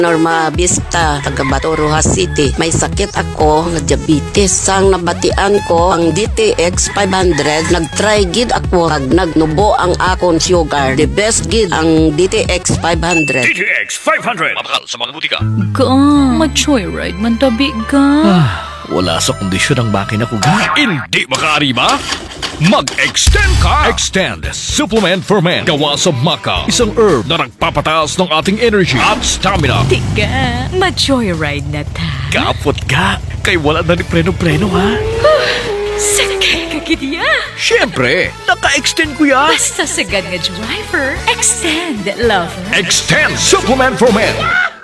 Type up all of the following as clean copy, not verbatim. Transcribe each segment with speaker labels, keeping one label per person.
Speaker 1: Norma Vista, taga Bato, Rojas City. May sakit ako nga diabetes. Sang nabatian ko ang DTX 500, nagtry gid ako ag nagnubo ang akon sugar. The best gid ang DTX 500.
Speaker 2: DTX 500. Mapakal sa mga butika.
Speaker 3: Ka, mag-joyride man tabi ka.
Speaker 2: Wala sa kondisyon ang makina ko ga. Hindi makaari ba? Mag-extend ka! Extend Supplement for Men. Gawa sa maca. Isang herb na nagpapataas ng ating energy at stamina.
Speaker 3: Tika, mag-joyride na ta.
Speaker 2: Kapot ka. Kay wala na ni preno-preno ha.
Speaker 3: Sakay ka gidya.
Speaker 2: Siyempre, naka-extend ko yan.
Speaker 3: Basta sagad nga driver, extend, lover.
Speaker 2: Extend Supplement for Men.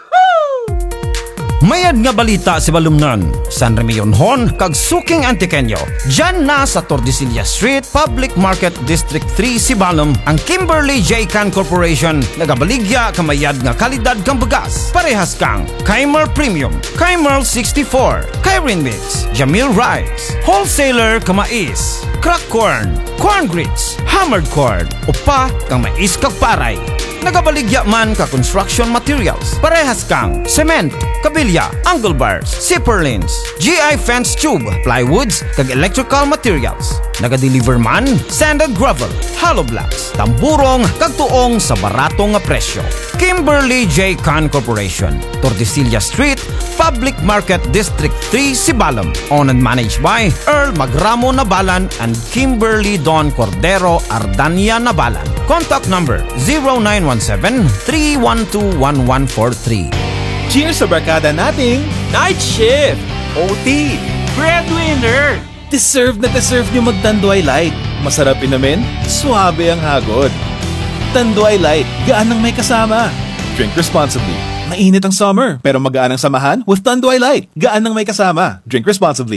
Speaker 4: Mayad nga balita si Balumnan, San Remillon kag Suking Antiqueño. Diyan na sa Tordesillas Street, Public Market District 3, Sibalom, ang Kimberly J. Can Corporation nagabaligya kamayad nga kalidad kang bagas. Parehas kang Kaimer Premium, Kaimer 64, Kairin Mix, Jamil Rice, Wholesaler kamais, Crack Corn, Corn Grits, Hammered Corn, upa kang mais kag paray. Nagabaligya man ka construction materials. Parehas kang cement, kabilya, angle bars, zipper lines, GI fence tube, plywoods, kag electrical materials. Nagadeliver man sand and gravel, hollow blocks, tamburong, kag tuong sa baratong nga presyo. Kimberly J. Can Corporation, Tordesillas Street, Public Market District 3, Sibalom. Owned and managed by Earl Magramo Nabalan and Kimberly Don Cordero Ardania Nabalan. Contact number 0917-312-1143.
Speaker 5: Cheers sa barkada nating Night Shift, OT, Breadwinner! Deserve na deserve nyo magtanduay light. Masarap inamin, suabe ang hagod. Tanduay light, gaan ang may kasama. Drink responsibly. Mainit ang summer, pero magaan ang samahan with Tanduay Light. Gaan ang may kasama. Drink responsibly.